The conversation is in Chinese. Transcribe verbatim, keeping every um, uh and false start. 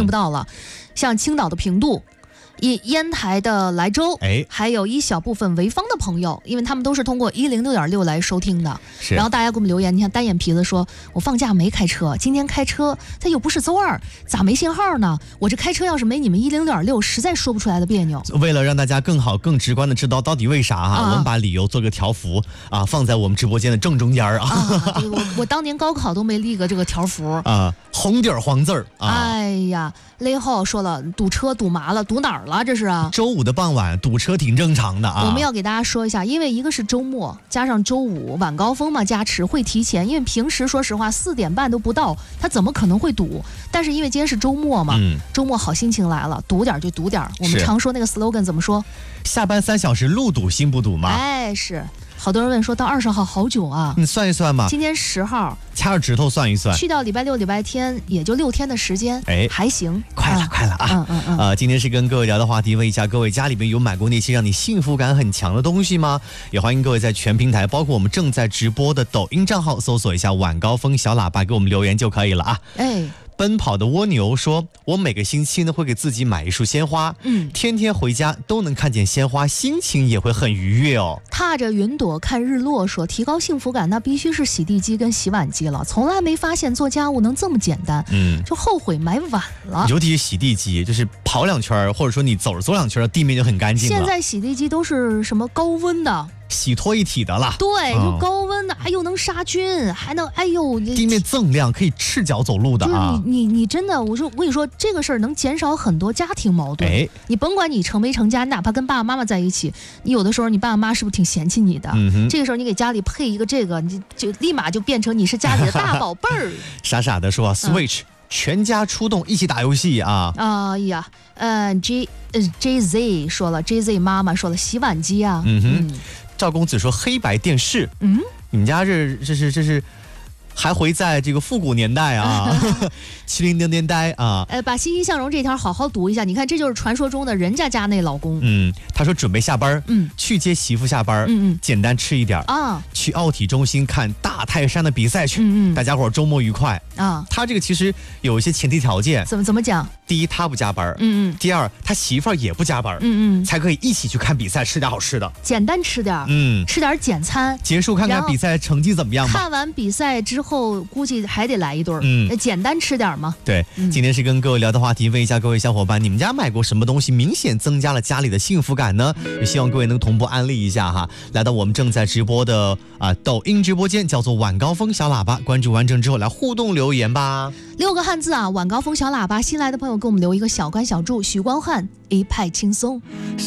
不到了。像青岛的平度。烟烟台的莱州， 哎， 还有一小部分潍坊的朋友，因为他们都是通过一零六点六来收听的。 是， 然后大家给我们留言，你看单眼皮子说，我放假没开车，今天开车，它又不是周二，咋没信号呢？我这开车要是没你们一零六点六，实在说不出来的别扭。 为了让大家更好、更直观的知道到底为啥哈、啊，我们把理由做个条幅啊，放在我们直播间的正中间啊。 啊我我当年高考都没立个这个条幅啊，红底儿黄字儿啊。 哎呀，雷浩说了，堵车堵麻了，堵哪儿了？这是啊。 周五的傍晚堵车挺正常的啊。 我们要给大家说一下，因为一个是周末，加上周五晚高峰嘛，加持会提前，因为平时说实话四点半都不到，它怎么可能会堵？但是因为今天是周末嘛，嗯、周末好心情来了，堵点就堵点。我们常说那个 slogan 怎么说？ 下班三小时路堵心不堵吗？ 哎，是。好多人问说到二十号好久啊， 你算一算吧。 今天十号， 掐着指头算一算， 去掉礼拜六、礼拜天，也就六天的时间， 哎， 还行， 快了，快了啊！ 嗯嗯嗯。 呃，今天是跟各位聊的话题，问一下各位家里边有买过那些让你幸福感很强的东西吗？也欢迎各位在全平台，包括我们正在直播的抖音账号，搜索一下晚高峰小喇叭，给我们留言就可以了啊。 哎。 奔跑的蜗牛说，我每个星期呢会给自己买一束鲜花，嗯，天天回家都能看见鲜花，心情也会很愉悦哦。 踏着云朵看日落说，提高幸福感那必须是洗地机跟洗碗机了，从来没发现做家务能这么简单，嗯，就后悔买晚了。 尤其是洗地机，就是跑两圈，或者说你走着走两圈，地面就很干净了。 现在洗地机都是什么高温的？ 洗脱一体的了， 对，就高温的，哎呦能杀菌，还能哎呦地面锃亮，可以赤脚走路的啊！ 就是你你你真的，我说我跟你说，这个事儿能减少很多家庭矛盾。哎，你甭管你成没成家，哪怕跟爸爸妈妈在一起，你有的时候你爸爸妈妈是不是挺嫌弃你的？嗯、这个时候你给家里配一个这个，你就立马就变成你是家里的大宝贝儿。 傻傻的说 ，Switch、嗯、全家出动一起打游戏啊！ 哎、呃、呀，呃 J 呃 J Z 说了 ，J Z 妈妈说了洗碗机啊， 嗯哼。嗯赵公子说黑白电视，嗯，你们家这这是这是还回在这个复古年代啊，七零零年代啊。 呃，把欣欣向荣这条好好读一下，你看这就是传说中的人家家那老公。 嗯，他说准备下班，嗯，去接媳妇下班，嗯嗯，简单吃一点啊，去奥体中心看大泰山的比赛去，嗯嗯，大家伙周末愉快啊。他这个其实有一些前提条件， 怎么怎么讲？ 第一，他不加班， 嗯嗯。 第二，他媳妇儿也不加班，嗯嗯，才可以一起去看比赛，吃点好吃的， 简单吃点，嗯，吃点简餐， 结束看看比赛成绩怎么样吧。 看完比赛之后，估计还得来一顿，嗯，简单吃点嘛。 对，嗯、今天是跟各位聊的话题，问一下各位小伙伴，你们家买过什么东西明显增加了家里的幸福感呢？也希望各位能同步安利一下哈。来到我们正在直播的啊、呃、抖音直播间，叫做晚高峰小喇叭，关注完成之后来互动留言吧。 六个汉字啊，晚高峰小喇叭，新来的朋友给我们留一个小关小注，许光汉一派轻松。